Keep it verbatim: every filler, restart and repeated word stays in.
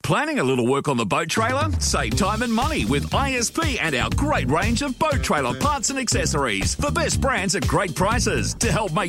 Planning a little work on the boat trailer? Save time and money with I S P and our great range of boat trailer parts and accessories. The best brands at great prices to help make